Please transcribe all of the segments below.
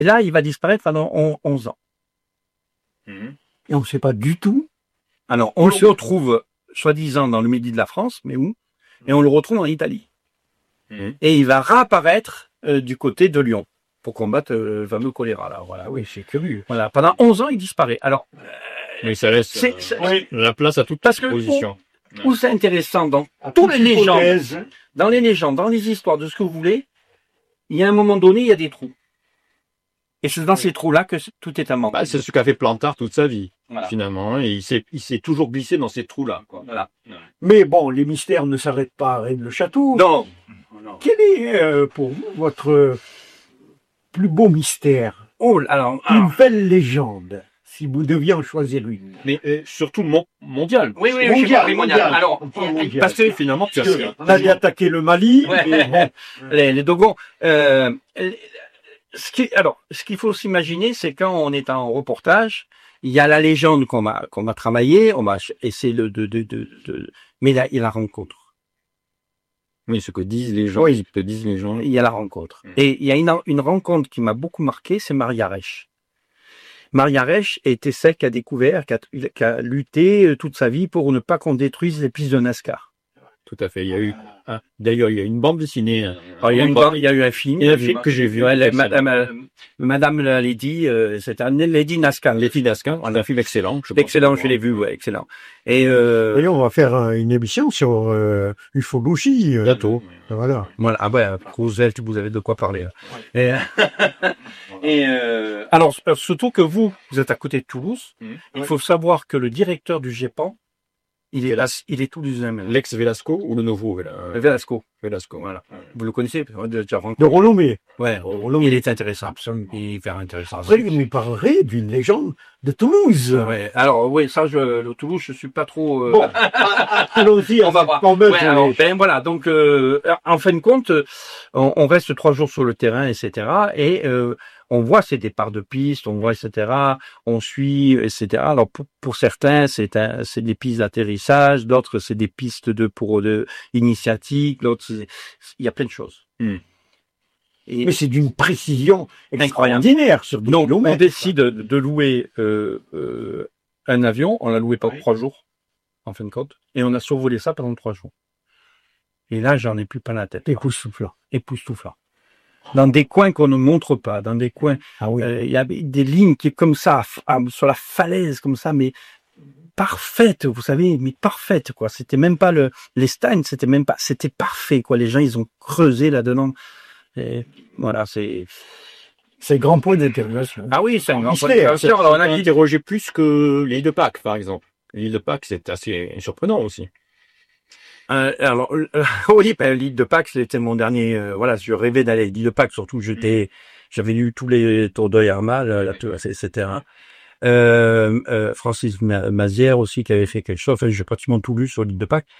Et là, il va disparaître pendant 11 ans. Et on ne sait pas du tout. Alors, on se retrouve, soi-disant, dans le midi de la France, mais où? Et on le retrouve en Italie. Et il va réapparaître du côté de Lyon pour combattre le fameux choléra. Là, voilà. Ah oui, c'est curieux. Voilà. Pendant 11 ans, il disparaît. Alors, mais ça laisse la place à toute position. Où c'est intéressant dans toutes les légendes, dans les légendes, dans les histoires, de ce que vous voulez, il y a un moment donné, il y a des trous. Et c'est dans ces trous-là que tout est amant. Bah, c'est ce qu'a fait Plantard toute sa vie, voilà. Finalement. Et il s'est toujours glissé dans ces trous-là. Quoi. Voilà. Mais bon, les mystères ne s'arrêtent pas à Rennes-le-Château. Non. Quel est, pour vous, votre plus beau mystère? Alors, une belle légende, si vous deviez en choisir une. Mais mondial. Oui, mondial. Alors, parce que finalement, on a attaqué le Mali. Ouais. Les Dogons. Ce qu'il faut s'imaginer, c'est quand on est en reportage, il y a la légende qu'on va travailler, on va essayer mais là, il y a la rencontre. Oui, ce que disent les gens. Oui. Ce que disent les gens. Il y a la rencontre. Et il y a une rencontre qui m'a beaucoup marqué, c'est Maria Rech. Maria Rech était celle qui a découvert, qui a lutté toute sa vie pour ne pas qu'on détruise les pistes de NASCAR. Tout à fait. Il y a eu, d'ailleurs, il y a une bande dessinée. Il y a eu un film. Il y a un film que j'ai vu. Madame la Lady, c'était un Lady NASCAR. Lady NASCAR, un film excellent. Excellent, je l'ai vu, ouais, excellent. Et on va faire une émission sur ufologie. Bientôt. Voilà. Voilà. Ah ouais, vous avez de quoi parler. Ouais. Alors, surtout que vous êtes à côté de Toulouse. Il faut savoir que le directeur du GEPAN, il est toulousain même. L'ex-Velasco ou le nouveau Velasco, voilà. Vous le connaissez? De Rolomé. Ouais, Rolomé, il est intéressant. Absolument. Il est hyper intéressant. Après, il nous parlerait d'une légende de Toulouse. Ouais. Alors, oui, ça, le Toulouse, je suis pas trop, Bon. Allons-y, on va voir. Voilà. Donc, en fin de compte, on reste 3 jours sur le terrain, etc. Et, on voit ces départs de pistes, on voit, etc. On suit, etc. Alors pour certains, c'est des pistes d'atterrissage, d'autres c'est des pistes de initiatiques, d'autres il y a plein de choses. Mais c'est d'une précision extraordinaire sur des kilomètres. On décide de louer un avion, on l'a loué pendant 3 jours, en fin de compte, et on a survolé ça pendant 3 jours. Et là, j'en ai plus pas la tête. Époustouflant. Dans des coins qu'on ne montre pas, dans des coins, il y a des lignes qui comme ça, sur la falaise comme ça, mais parfaites, vous savez, mais parfaites, quoi. C'était même pas les stagnes, c'était parfait, quoi. Les gens, ils ont creusé là-dedans. Et voilà, c'est grand point d'interrogation. Ah oui, c'est un grand point d'interrogation. Alors, on a interrogé plus que l'île de Pâques, par exemple. L'île de Pâques, c'est assez surprenant aussi. Oui, l'île de Pâques, c'était mon dernier, je rêvais d'aller à l'île de Pâques, surtout j'avais lu tous les Tours de Hermal, etc. Francis Mazière aussi, qui avait fait quelque chose, enfin, j'ai pratiquement tout lu sur l'île de Pâques.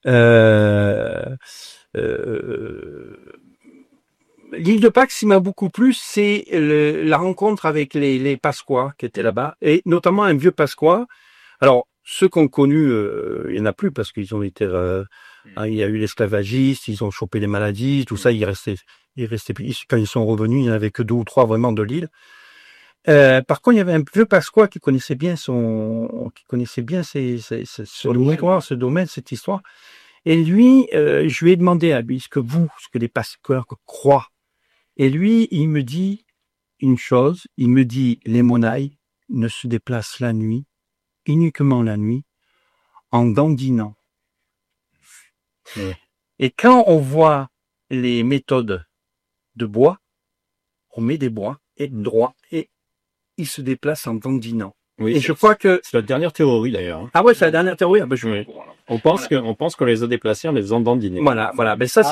L'île de Pâques, ce qui m'a beaucoup plu, c'est la rencontre avec les Pasquois qui étaient là-bas, et notamment un vieux Pasquois. Alors, ceux qu'on connu, il y en a plus parce qu'ils ont été, il y a eu l'esclavagisme, ils ont chopé les maladies, tout ça, ils restaient, quand ils sont revenus, il n'y en avait que 2 ou 3 vraiment de l'île. Par contre, il y avait un vieux Pasquois qui connaissait bien ce domaine, cette histoire. Et lui, je lui ai demandé à lui ce que les Pasquois croient. Et lui, il me dit une chose, il me dit, les monailles ne se déplacent la nuit, uniquement la nuit, en dandinant. Et quand on voit les méthodes de bois, on met des bois et droit et ils se déplacent en dandinant. Oui, et je crois que c'est la dernière théorie d'ailleurs. Ah ouais, c'est la dernière théorie. On pense qu'on les a déplacés en les faisant dandiner. Voilà. Mais ça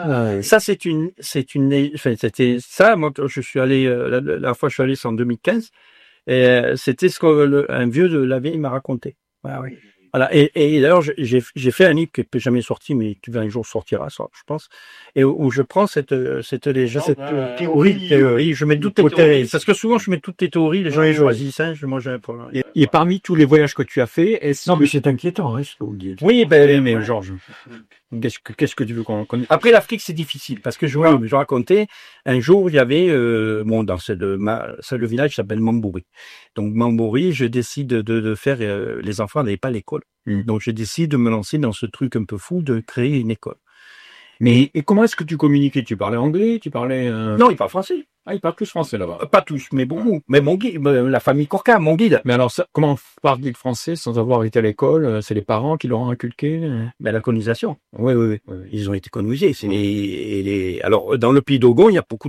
c'était ça. Moi, je suis allé la fois je suis allé, c'est en 2015. Et c'était ce qu'un vieux de la vieille m'a raconté. Oui. Voilà. Et d'ailleurs, j'ai fait un livre qui n'est jamais sorti, mais qui un jour sortira, ça, je pense. Et où je prends cette légende, cette théorie. Je mets toutes les théories. Parce que souvent, je mets toutes les théories, les gens les choisissent, moi, j'ai un problème. Et parmi tous les voyages que tu as fait, non, mais c'est inquiétant, ce que vous dites. Oui, mais Georges. Qu'est-ce que tu veux qu'on Après l'Afrique, c'est difficile parce que je racontais un jour, il y avait dans le village s'appelle Mambouri. Donc Mambouri, je décide de faire les enfants n'allaient pas à l'école. Donc je décide de me lancer dans ce truc un peu fou de créer une école. Mais et comment est-ce que tu communiquais? Tu parlais anglais? Tu parlais Non, ils parlent français. Ah, ils parlent tous français là-bas. Pas tous, mais beaucoup. Mais mon guide, la famille Corca, mon guide. Mais alors, comment parler le français sans avoir été à l'école? C'est les parents qui l'auront inculqué? Ben, la colonisation. Oui. Ils ont été colonisés. Alors, dans le pays d'Ogon, il y a beaucoup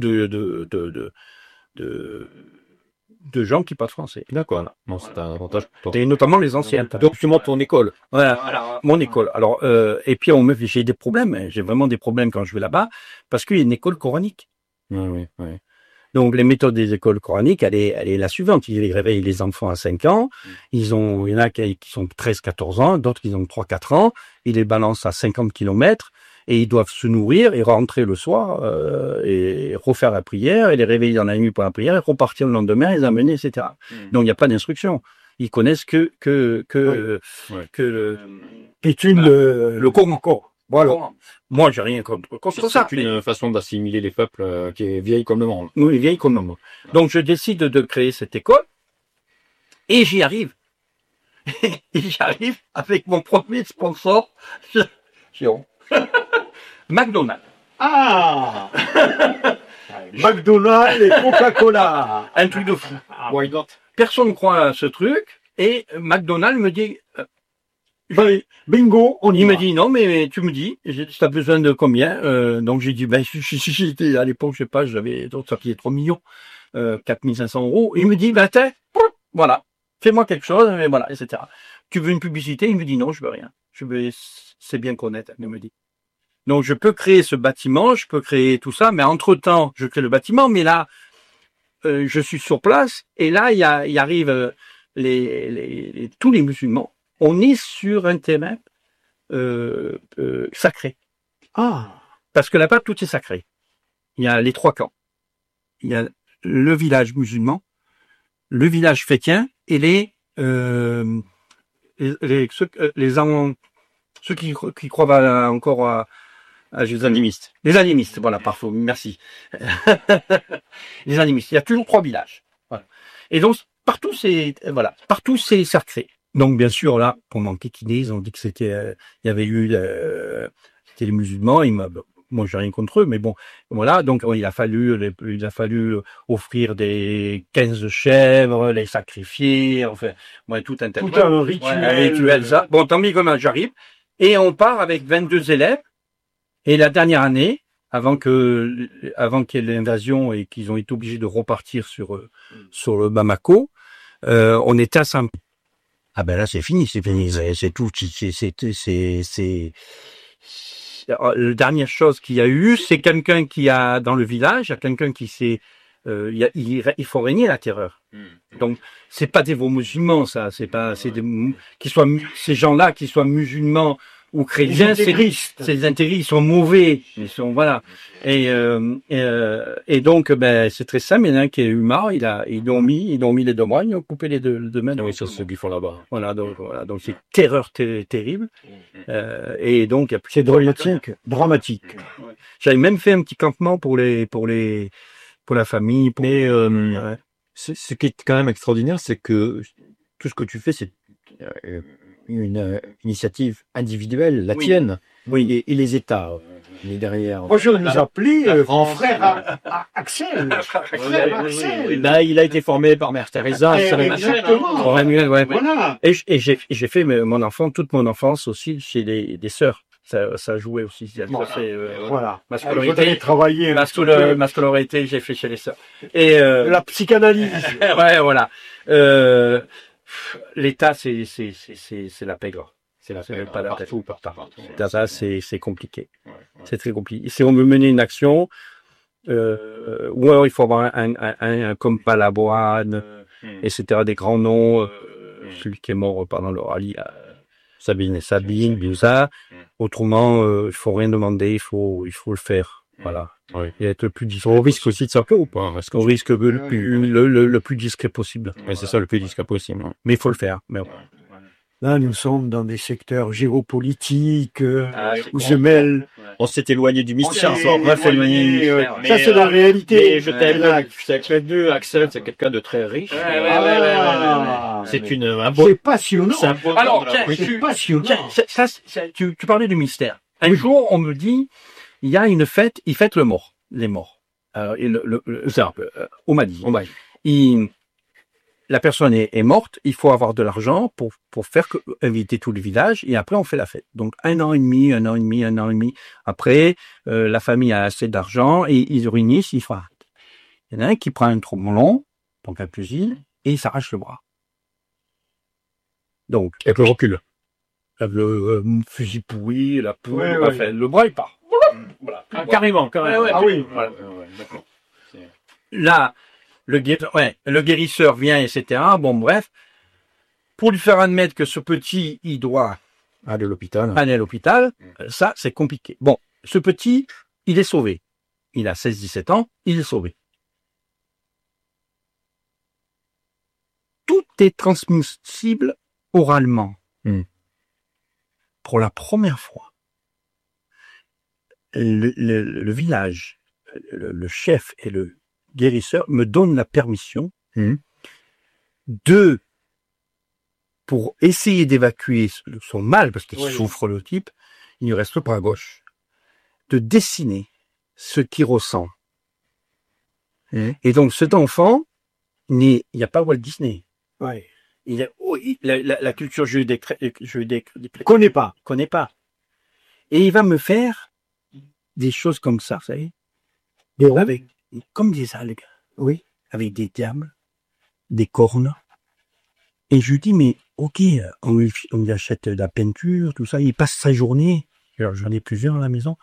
de gens qui parlent français. D'accord. Bon, c'est un avantage pour toi. Et notamment les anciens. Donc, tu montes ton école. Voilà, mon école. Alors, et puis j'ai des problèmes. J'ai vraiment des problèmes quand je vais là-bas parce qu'il y a une école coranique. Oui. Donc, les méthodes des écoles coraniques, elle est la suivante. Ils réveillent les enfants à 5 ans. Il y en a qui sont 13, 14 ans, d'autres qui ont 3, 4 ans. Ils les balancent à 50 kilomètres et ils doivent se nourrir et rentrer le soir, et refaire la prière et les réveiller dans la nuit pour la prière et repartir le lendemain, les amener, etc. Donc, il n'y a pas d'instruction. Ils connaissent que le Coran. Voilà. Moi, j'ai rien contre ça. C'est une façon d'assimiler les peuples qui est vieille comme le monde. Oui, vieille comme le monde. Donc, je décide de créer cette école et j'y arrive. Et j'y arrive avec mon premier sponsor, McDonald's. Ah McDonald's et Coca-Cola. Un truc de fou. Why not? Personne ne croit à ce truc et McDonald's me dit... Bingo, il me dit non, mais tu me dis, tu as besoin de combien? Donc j'ai dit, j'étais à l'époque, je sais pas, j'avais sorti 3 millions, 4500 euros. Il me dit, voilà, fais-moi quelque chose, et voilà, etc. Tu veux une publicité? Il me dit non, je veux rien. C'est bien connaître, il me dit. Donc je peux créer ce bâtiment, je peux créer tout ça, mais entre-temps, je crée le bâtiment, mais là, je suis sur place, et là, il arrive tous les musulmans. On est sur un terrain sacré. Ah. Parce que là-bas, tout est sacré. Il y a les 3 camps. Il y a le village musulman, le village chrétien et ceux qui croient encore à Les animistes. Les animistes, voilà, parfait, merci. Les animistes. Il y a toujours 3 villages. Voilà. Et donc, partout c'est sacré. Donc, bien sûr, là, pour m'enquiquiner, ils ont dit que c'était, il y avait eu, c'était les musulmans. Moi, j'ai rien contre eux, mais bon, voilà. Donc, il a fallu offrir des 15 chèvres, les sacrifier, enfin, tout un rituel. Un rituel, ça. Bon, tant mieux comme j'arrive. Et on part avec 22 élèves. Et la dernière année, avant qu'il y ait l'invasion et qu'ils ont été obligés de repartir sur le Bamako, on était à Saint. Ah ben là c'est fini, c'est tout, la dernière chose qu'il y a eu, c'est quelqu'un qui a dans le village, il y a quelqu'un qui s'est, il faut régner la terreur. Donc c'est pas des musulmans, ça, c'est ces gens-là qui soient musulmans ou chrétiens, c'est des intégristes, ils sont mauvais, ils sont voilà. Et donc c'est très simple, il y en a un qui est eu marre, ils l'ont mis les deux bras, ils ont coupé les deux mains. Oui, c'est ceux qui font là-bas. Voilà, donc c'est terreur terrible. Et donc c'est dramatique. J'avais même fait un petit campement pour la famille. Mais ce qui est quand même extraordinaire, c'est que tout ce que tu fais, c'est une initiative individuelle, la tienne. Oui. Et les États, les derrière. Moi, je nous appelais frère Axel. Il a été formé par Mère Teresa. Exactement. Voilà. Et j'ai fait toute mon enfance aussi chez des sœurs. Ça jouait aussi. Voilà. Ma scolarité, ma scolarité, j'ai fait chez les sœurs. Et la psychanalyse. Ouais, voilà. L'État, c'est la pègre. C'est pas la tête. Ça, c'est compliqué. C'est très compliqué. Si on veut mener une action, ou alors il faut avoir un comme Palaboine, etc., des grands noms, celui qui est mort pendant le rallye, Sabine, tout ça. Autrement, il faut rien demander, il faut le faire. Voilà. Oui. Et être le plus discret. On risque aussi de sortir ou pas? On risque le plus discret possible. Oui, c'est ça, le plus discret possible. Mais il faut le faire. Mais Là, nous sommes dans des secteurs géopolitiques où c'est se mêlent. On s'est éloigné du mystère. On va s'éloigner du mystère. Ça, c'est la réalité. Mais je t'aime, c'est Axel Axel, c'est quelqu'un de très riche. C'est un beau. C'est passionnant. Alors, tiens, C'est passionnant. tu parlais du mystère. Un jour, on me dit, il y a une fête, ils fêtent les morts. On m'a dit. La personne est morte, il faut avoir de l'argent pour inviter tout le village, et après on fait la fête. Donc 1 an et demi. Après, la famille a assez d'argent et ils réunissent, ils font. Il y en a un qui prend un tromblon, donc un fusil, et il s'arrache le bras. Donc, avec le recul. Le fusil pourri, la peau, le bras il part. Voilà. Carrément. Ah oui. Voilà. D'accord. Là, le guérisseur vient, etc. Bon, bref. Pour lui faire admettre que ce petit, il doit aller à l'hôpital, ça, c'est compliqué. Bon, ce petit, il est sauvé. Il a 16-17 ans, il est sauvé. Tout est transmissible oralement. Pour la première fois, le village, le chef et le guérisseur me donnent la permission pour essayer d'évacuer son mal, parce qu'il souffre le type, il ne reste pas à gauche, de dessiner ce qu'il ressent. Et donc cet enfant, il n'y a pas Walt Disney. Ouais. La culture juidique Connaît pas. Et il va me faire des choses comme ça, vous savez, comme des algues. Oui. Avec des diables, des cornes. Et je lui dis, mais ok, on lui achète de la peinture, tout ça, il passe sa journée. Alors j'en ai plusieurs à la maison.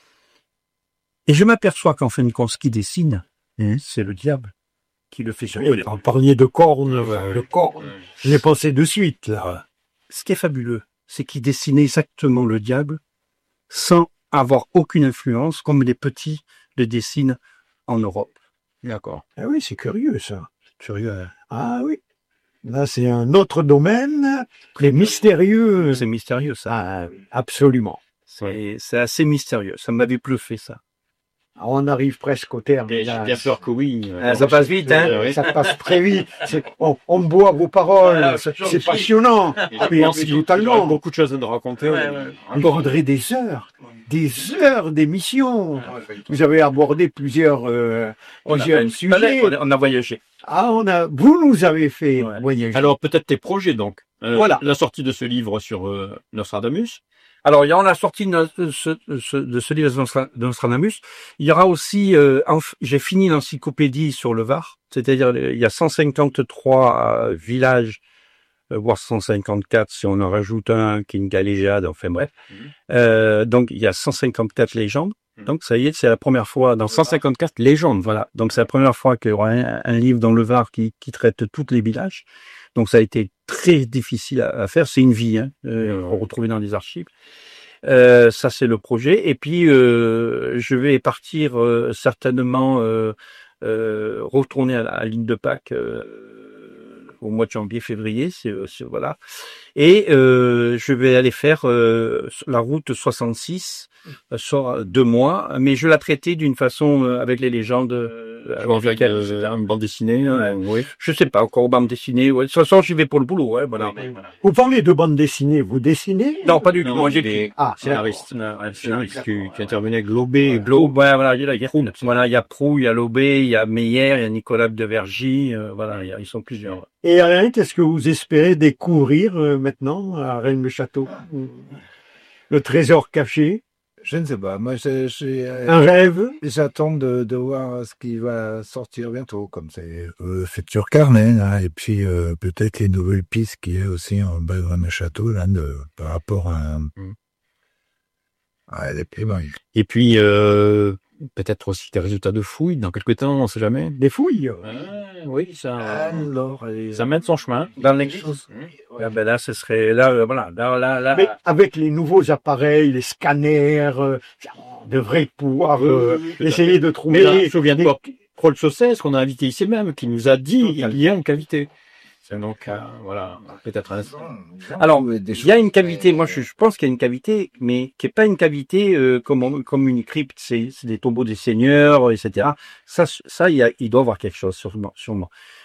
Et je m'aperçois qu'en fin de compte, ce qu'il dessine, c'est le diable qui le fait sur. On parlait de cornes, je l'ai pensé de suite, là. Ce qui est fabuleux, c'est qu'il dessinait exactement le diable sans avoir aucune influence, comme les petits le dessinent en Europe. D'accord. Ah oui, c'est curieux, ça. Curieux. Ah oui. Là, c'est un autre domaine, les mystérieux. C'est mystérieux, ça. Absolument. C'est assez mystérieux. Ça m'avait bluffé, ça. On arrive presque au terme. J'ai bien peur que oui. Ça passe vite, hein. Ça passe très vite. On boit vos paroles. C'est passionnant. Totalement. Beaucoup de choses à nous raconter. On aborderait des heures d'émission. Vous avez abordé plusieurs sujets. On a voyagé. Vous nous avez fait voyager. Alors peut-être tes projets donc. Voilà. La sortie de ce livre sur Nostradamus. Alors, il y a la sortie de ce livre de Nostradamus. Il y aura aussi, j'ai fini l'encyclopédie sur le Var, c'est-à-dire il y a 153 villages, voire 154 si on en rajoute un qui est une galéjade, enfin bref. Donc il y a 154 légendes. Donc ça y est, c'est la première fois dans 154 légendes, voilà. Donc c'est la première fois qu'il y aura un livre dans le Var qui traite tous les villages. Donc ça a été très difficile à faire, c'est une vie, retrouver dans les archives. Ça c'est le projet. Et puis je vais partir certainement retourner à l'île de Pâques au mois de janvier-février, voilà. Et je vais aller faire la route 66 sur 2 mois, mais je la traitais d'une façon avec les légendes. Une bande dessinée, oui. Je sais pas encore bande dessinée. Ouais. De toute façon, j'y vais pour le boulot, voilà. Vous parlez de bande dessinée, vous dessinez? Non, pas du tout. Moi, j'ai scénariste. Qui intervenait avec Lobé. Voilà, il y a la Proulx. Voilà, il y a Proulx, il y a Lobé, il y a Meyer, il y a Nicolas de Vergy. Voilà, ils sont plusieurs. Et Alain, qu'est-ce que vous espérez découvrir maintenant à Rennes-le-Château? Le trésor caché? Je ne sais pas. Moi, un rêve. J'attends de voir ce qui va sortir bientôt, comme c'est Futur Carmen, hein, et puis peut-être les nouvelles pistes qu'il y a aussi en bas de château là, par rapport à les paiements. Et puis peut-être aussi des résultats de fouilles dans quelques temps, on ne sait jamais. Des fouilles. Oui, ça. Alors, ça mène son chemin dans l'église. Ben là, ce serait voilà. Là. Mais avec les nouveaux appareils, les scanners, on devrait pouvoir essayer de trouver. Mais je me souviens de Paul Saucès, qu'on a invité ici même, qui nous a dit il y a une cavité. C'est donc, voilà, peut-être un... Alors, il y a une cavité, moi je pense qu'il y a une cavité, mais qui est pas une cavité comme une crypte, c'est des tombeaux des seigneurs, etc. Ça il doit y avoir quelque chose, sûrement.